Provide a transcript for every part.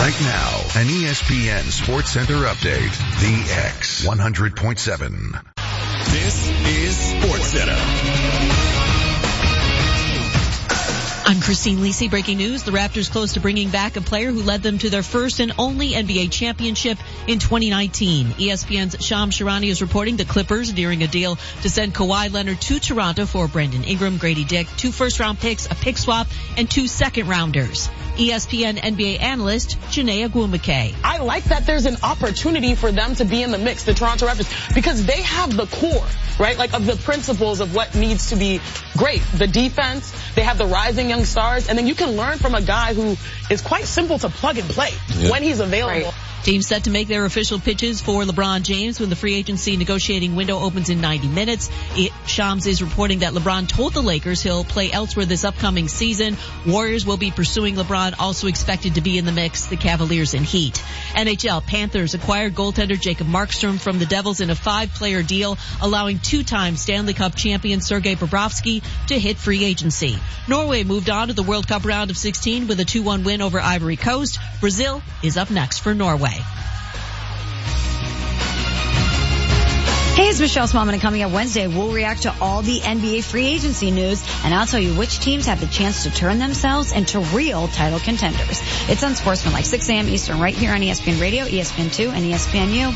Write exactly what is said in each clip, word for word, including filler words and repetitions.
Right now, an E S P N Sports Center update. The X one hundred point seven. This is Sports Center. I'm Christine Lisi. Breaking news. The Raptors close to bringing back a player who led them to their first and only N B A championship in twenty nineteen. E S P N's Shams Charania is reporting the Clippers nearing a deal to send Kawhi Leonard to Toronto for Brandon Ingram, Grady Dick, two first-round picks, a pick swap, and two second-rounders. E S P N N B A analyst Janae Agwumake. I like that there's an opportunity for them to be in the mix, the Toronto Raptors, because they have the core, right, like of the principles of what needs to be great. The defense, they have the rising young stars, and then you can learn from a guy who is quite simple to plug and play yeah. when he's available. Right. Teams set to make their official pitches for LeBron James when the free agency negotiating window opens in ninety minutes. It, Shams is reporting that LeBron told the Lakers he'll play elsewhere this upcoming season. Warriors will be pursuing LeBron, also expected to be in the mix, the Cavaliers and Heat. N H L Panthers acquired goaltender Jacob Markstrom from the Devils in a five-player deal, allowing two-time Stanley Cup champion Sergei Bobrovsky to hit free agency. Norway moved on to the World Cup round of sixteen with a two one win over Ivory Coast. Brazil is up next for Norway. Hey, it's Michelle Smallman, and coming up Wednesday, we'll react to all the N B A free agency news, and I'll tell you which teams have the chance to turn themselves into real title contenders. It's Unsportsmanlike, six a.m. Eastern, right here on E S P N Radio, E S P N two, and E S P N U.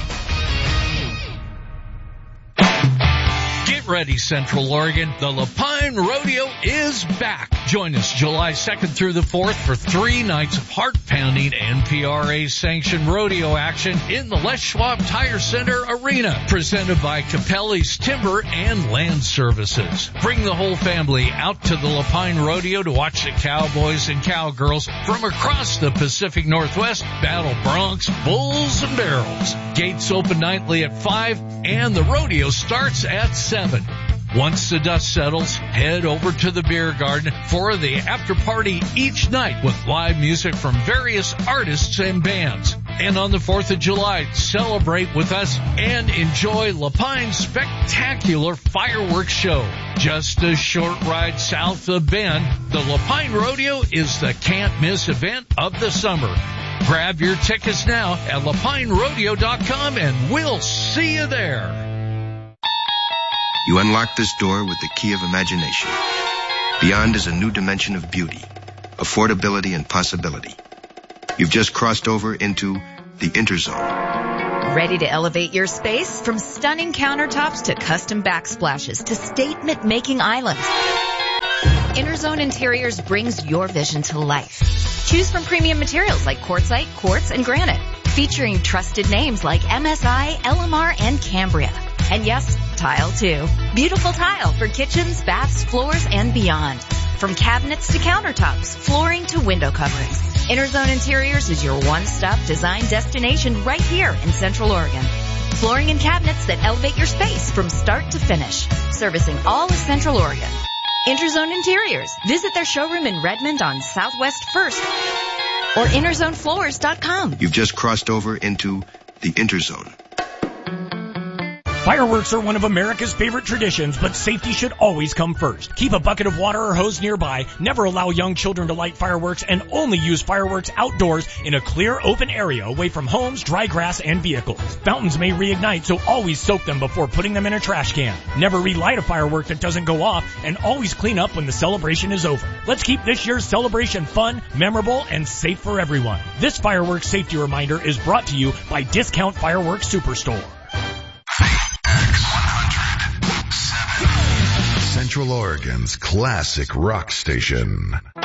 Get ready, Central Oregon. The Lapine Rodeo is back. Join us July second through the fourth for three nights of heart-pounding N P R A-sanctioned rodeo action in the Les Schwab Tire Center Arena, presented by Capelli's Timber and Land Services. Bring the whole family out to the Lapine Rodeo to watch the cowboys and cowgirls from across the Pacific Northwest battle broncs, bulls, and barrels. Gates open nightly at five, and the rodeo starts at seven. Once the dust settles, head over to the beer garden for the after party each night with live music from various artists and bands. And on the fourth of July, celebrate with us and enjoy Lapine's spectacular fireworks show. Just a short ride south of Bend, the Lapine Rodeo is the can't-miss event of the summer. Grab your tickets now at lapine rodeo dot com and we'll see you there. You unlock this door with the key of imagination. Beyond is a new dimension of beauty, affordability, and possibility. You've just crossed over into the Interzone. Ready to elevate your space? From stunning countertops to custom backsplashes to statement-making islands, Interzone Interiors brings your vision to life. Choose from premium materials like quartzite, quartz, and granite, featuring trusted names like M S I, L M R, and Cambria. And yes, tile too. Beautiful tile for kitchens, baths, floors, and beyond. From cabinets to countertops, flooring to window coverings, Interzone Interiors is your one-stop design destination right here in Central Oregon. Flooring and cabinets that elevate your space from start to finish. Servicing all of Central Oregon. Interzone Interiors. Visit their showroom in Redmond on Southwest First or interzone floors dot com. You've just crossed over into the Interzone. Fireworks are one of America's favorite traditions, but safety should always come first. Keep a bucket of water or hose nearby, never allow young children to light fireworks, and only use fireworks outdoors in a clear, open area away from homes, dry grass, and vehicles. Fountains may reignite, so always soak them before putting them in a trash can. Never relight a firework that doesn't go off, and always clean up when the celebration is over. Let's keep this year's celebration fun, memorable, and safe for everyone. This fireworks safety reminder is brought to you by Discount Fireworks Superstore. Central Oregon's classic rock station.